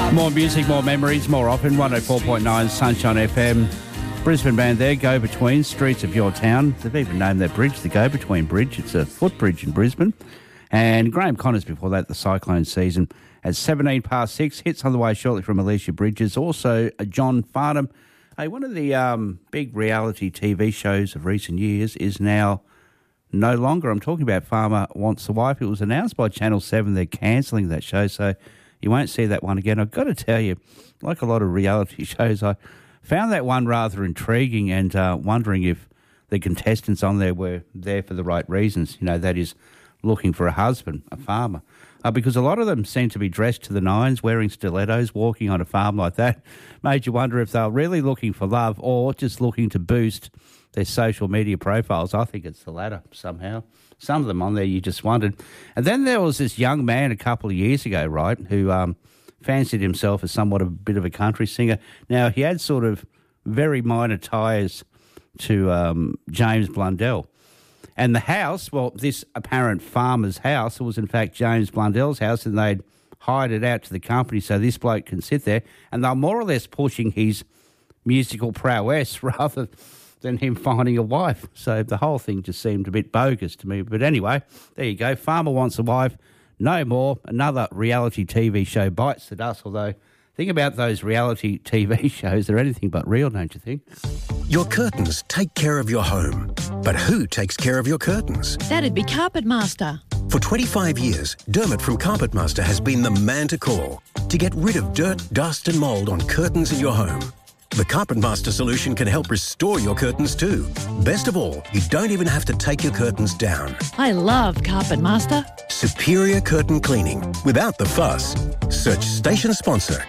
More music, more memories, more often. 104.9 Sunshine FM. Brisbane band there, Go Between, Streets of Your Town. They've even named their bridge the Go Between Bridge. It's a footbridge in Brisbane. And Graham Connors before that, the Cyclone Season. At 17 past 6, hits on the way shortly from Alicia Bridges. Also, John Farnham. Hey, one of the big reality TV shows of recent years is now no longer. I'm talking about Farmer Wants a Wife. It was announced by Channel 7 they're cancelling that show, so you won't see that one again. I've got to tell you, like a lot of reality shows, I found that one rather intriguing and wondering if the contestants on there were there for the right reasons. You know, that is looking for a husband, a farmer. Because a lot of them seem to be dressed to the nines, wearing stilettos, walking on a farm like that. Made you wonder if they were really looking for love or just looking to boost their social media profiles. I think it's the latter somehow. Some of them on there you just wondered. And then there was this young man a couple of years ago, right, who fancied himself as somewhat of a bit of a country singer. Now, he had sort of very minor ties to James Blundell. And the house, well, this apparent farmer's house, it was in fact James Blundell's house, and they'd hired it out to the company so this bloke can sit there. And they're more or less pushing his musical prowess rather than him finding a wife. So the whole thing just seemed a bit bogus to me. But anyway, there you go. Farmer Wants a Wife. No more. Another reality TV show bites the dust, although think about those reality TV shows. They're anything but real, don't you think? Your curtains take care of your home. But who takes care of your curtains? That'd be Carpet Master. For 25 years, Dermot from Carpet Master has been the man to call to get rid of dirt, dust and mould on curtains in your home. The Carpet Master solution can help restore your curtains too. Best of all, you don't even have to take your curtains down. I love Carpet Master. Superior curtain cleaning without the fuss. Search station sponsor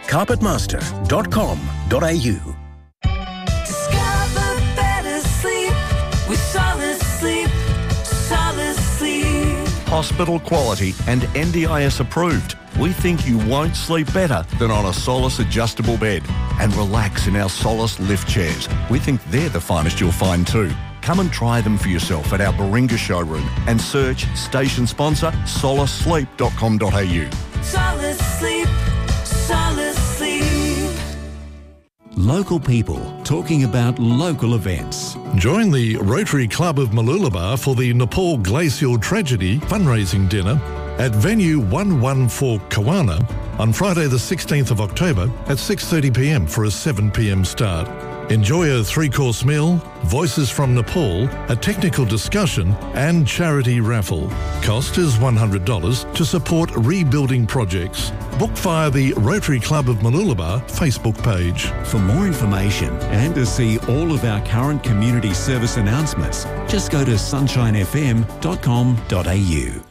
carpetmaster.com.au. Discover better sleep with Solid Sleep. Solid Sleep. Hospital quality and NDIS approved. We think you won't sleep better than on a Solace adjustable bed. And relax in our Solace lift chairs. We think they're the finest you'll find too. Come and try them for yourself at our Baringa showroom and search station sponsor solacesleep.com.au. Solid Sleep. Solid Sleep. Local people talking about local events. Join the Rotary Club of Mooloolaba for the Nepal Glacial Tragedy fundraising dinner at venue 114 Kawana on Friday the 16th of October at 6:30pm for a 7pm start. Enjoy a 3-course meal, voices from Nepal, a technical discussion and charity raffle. Cost is $100 to support rebuilding projects. Book via the Rotary Club of Mooloolaba Facebook page. For more information and to see all of our current community service announcements, just go to sunshinefm.com.au.